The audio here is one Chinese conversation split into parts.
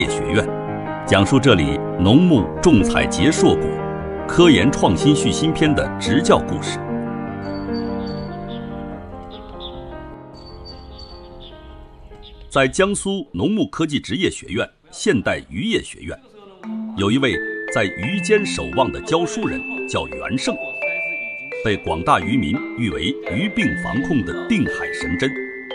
学院，讲述这里农牧种采结硕果、科研创新续新篇的执教故事。在江苏农牧科技职业学院现代渔业学院，有一位在鱼间守望的教书人，叫袁胜，被广大渔民誉为鱼病防控的定海神针。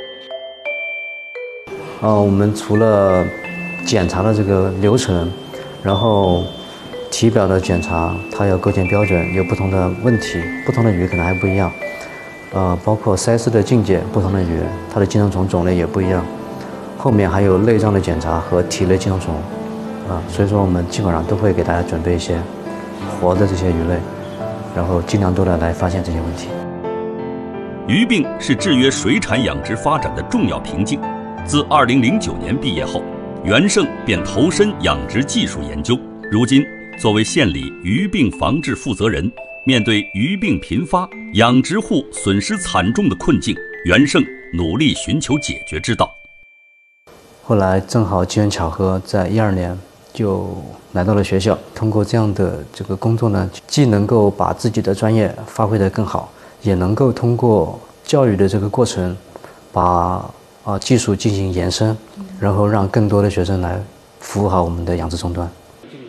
我们除了检查的这个流程，然后体表的检查，它有构建标准，有不同的问题，不同的鱼可能还不一样。包括鳃丝的境界，不同的鱼它的寄生虫种类也不一样。后面还有内脏的检查和体内寄生虫，所以说我们基本上都会给大家准备一些活的这些鱼类，然后尽量多的来发现这些问题。 鱼病是制约水产养殖发展的重要瓶颈。自2009年毕业后，袁胜便投身养殖技术研究。如今，作为县里鱼病防治负责人，面对鱼病频发、养殖户损失惨重的困境，袁胜努力寻求解决之道。 后来正好机缘巧合，在12年就来到了学校。通过这样的这个工作呢，既能够把自己的专业发挥得更好，也能够通过教育的这个过程，把技术进行延伸，然后让更多的学生来服务好我们的养殖终端。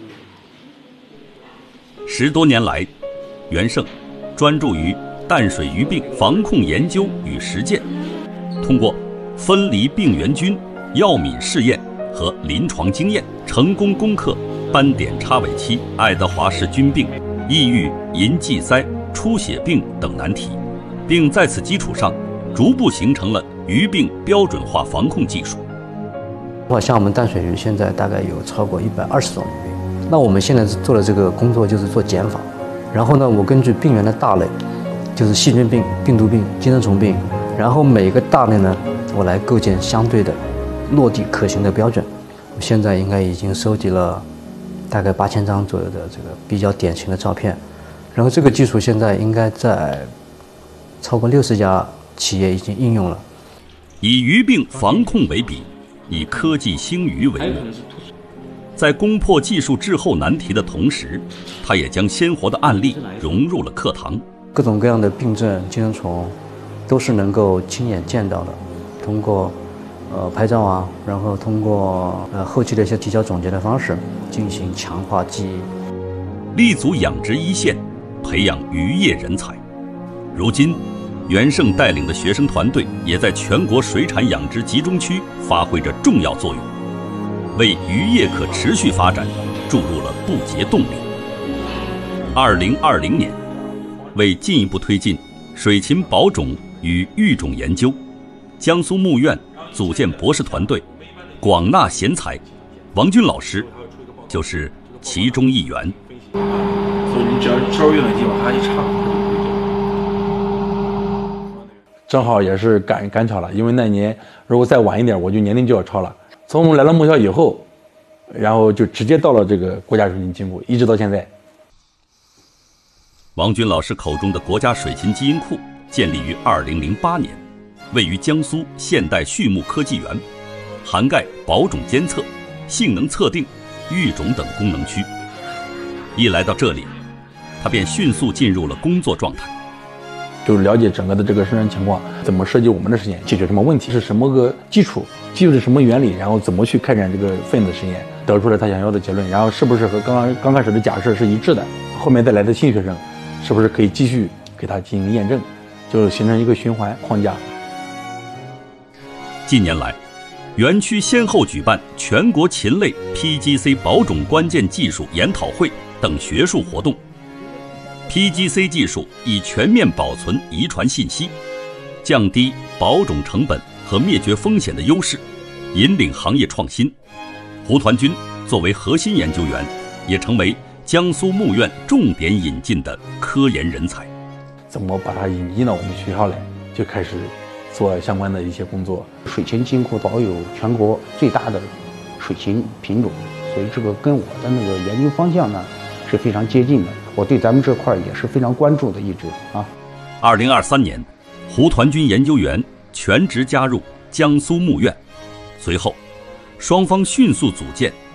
10多年来，袁胜专注于淡水鱼病防控研究与实践，通过分离病原菌、药敏试验和临床经验，成功攻克斑点叉尾期、爱德华氏菌病、抑郁银济鳃、出血病等难题，并在此基础上逐步形成了鱼病标准化防控技术。 像我们淡水鱼现在大概有超过120种鱼病，那我们现在做的这个工作就是做减法，然后呢，我根据病原的大类，就是细菌病、病毒病、寄生虫病，然后每个大类呢，我来构建相对的落地可行的标准。我现在应该已经收集了大概8000张左右的这个比较典型的照片，然后这个技术现在应该在超过60家企业已经应用了。 以鱼病防控为笔，以科技兴渔为目。在攻破技术滞后难题的同时，他也将鲜活的案例融入了课堂。 各种各样的病症、寄生虫都是能够亲眼见到的，通过拍照啊，然后通过后期的一些提交总结的方式进行强化记忆， 立足养殖一线，培养渔业人才。如今，袁胜带领的学生团队也在全国水产养殖集中区发挥着重要作用，为渔业可持续发展注入了不竭动力。2020年，为进一步推进水禽保种与育种研究，江苏牧院组建博士团队，广纳贤才，王军老师就是其中一员。 所以你只要稍微有点地方，它一差。 正好也是赶巧了，因为那年如果再晚一点，我就年龄就要超了。从我们来到母校以后，然后就直接到了这个国家水禽金库，一直到现在。 王军老师口中的国家水禽基因库建立于2008年，位于江苏现代畜牧科技园，涵盖保种监测、性能测定、育种等功能区。一来到这里，他便迅速进入了工作状态。 就是了解整个的这个生产情况，怎么设计我们的实验，解决什么问题，是什么个基础是什么原理，然后怎么去开展这个分子实验，得出来他想要的结论，然后是不是和刚开始的假设是一致的，后面再来的新学生是不是可以继续给他进行验证，就形成一个循环框架。 近年来，园区先后举办全国禽类 PGC 保种关键技术研讨会等学术活动。PGC 技术以全面保存遗传信息，降低保种成本和灭绝风险的优势，引领行业创新。胡团军作为核心研究员，也成为江苏牧院重点引进的科研人才。 怎么把它引进到我们学校来，就开始做相关的一些工作。 水禽基因库保有全国最大的水禽品种，所以这个跟我的那个研究方向呢是非常接近的。我对咱们这块也是非常关注的，一直啊。 2023年，胡团军研究员全职加入江苏牧院，随后，双方迅速组建